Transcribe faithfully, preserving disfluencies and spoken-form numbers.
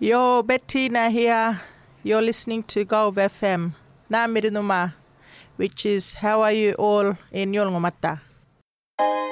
Yo, Bettina here. You're listening to Gulf F M. Namirinuma, which is how are you all in Yolngomata?